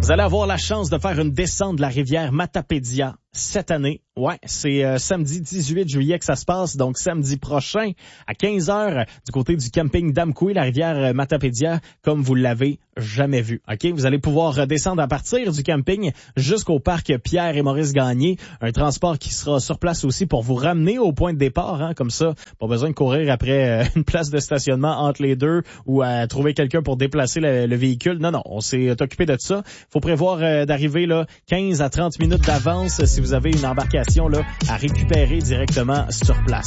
Vous allez avoir la chance de faire une descente de la rivière Matapédia cette année. Ouais, c'est samedi 18 juillet que ça se passe, donc samedi prochain à 15h du côté du camping d'Amqui, la rivière Matapédia, comme vous l'avez jamais vu. OK, vous allez pouvoir descendre à partir du camping jusqu'au parc Pierre et Maurice Gagné, un transport qui sera sur place aussi pour vous ramener au point de départ, hein, comme ça, pas besoin de courir après une place de stationnement entre les deux ou à trouver quelqu'un pour déplacer le véhicule. Non, on s'est occupé de ça. Faut prévoir d'arriver là 15 à 30 minutes d'avance si vous avez une embarcation là à récupérer directement sur place.